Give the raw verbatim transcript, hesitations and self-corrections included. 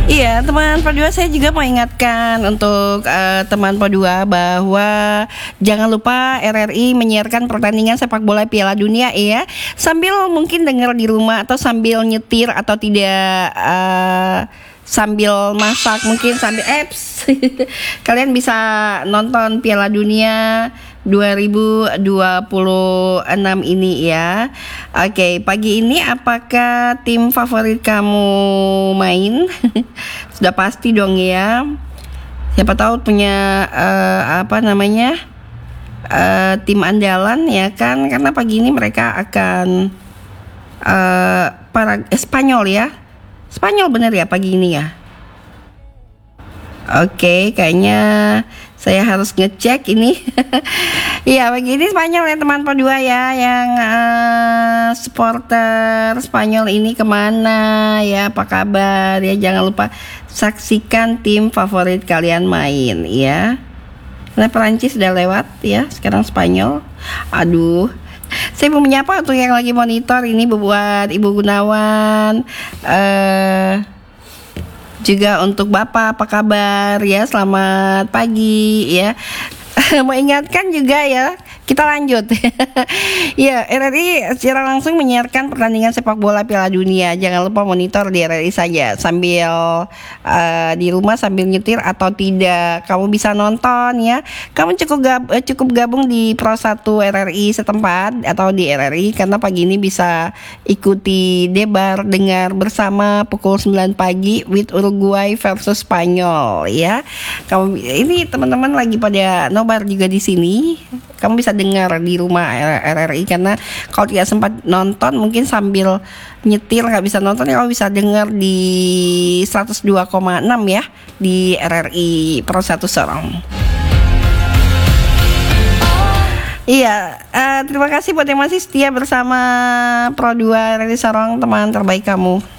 Iya, teman Pro dua, saya juga mau ingatkan untuk uh, teman Pro dua bahwa jangan lupa R R I menyiarkan pertandingan sepak bola Piala Dunia ya. Sambil mungkin dengar di rumah atau sambil nyetir atau tidak uh, sambil masak, mungkin sambil apps. Kalian bisa nonton Piala Dunia dua ribu dua puluh enam ini ya. Oke, pagi ini apakah tim favorit kamu main? Sudah pasti dong ya. Siapa tahu punya uh, apa namanya? Uh, tim andalan ya kan, karena pagi ini mereka akan uh, para eh, Spanyol ya. Spanyol bener ya pagi ini ya. Oke, kayaknya saya harus ngecek ini. Iya, begini Spanyol ya teman Pro dua ya, yang uh, supporter Spanyol ini kemana ya, apa kabar ya. Jangan lupa saksikan tim favorit kalian main ya. Nah, Perancis sudah lewat ya, sekarang Spanyol. Aduh, saya mau menyapa untuk yang lagi monitor ini buat Ibu Gunawan, uh, juga untuk Bapak, apa kabar ya, selamat pagi ya. Mau ingatkan juga ya, kita lanjut. Ya, R R I secara langsung menyiarkan pertandingan sepak bola Piala Dunia. Jangan lupa monitor di R R I saja sambil uh, di rumah sambil nyetir atau tidak. Kamu bisa nonton ya. Kamu cukup gab- cukup gabung di Pro satu R R I setempat atau di R R I, karena pagi ini bisa ikuti debar dengar bersama pukul sembilan pagi with Uruguay versus Spanyol ya. Kamu ini teman-teman lagi pada nobar juga di sini. Kamu bisa dengar di rumah R R I, karena kalau tidak sempat nonton mungkin sambil nyetir nggak bisa nonton ya, kamu bisa dengar di seratus dua koma enam ya di R R I Pro satu Sorong. Iya, uh, terima kasih buat yang masih setia bersama Pro dua R R I Sorong, teman terbaik kamu.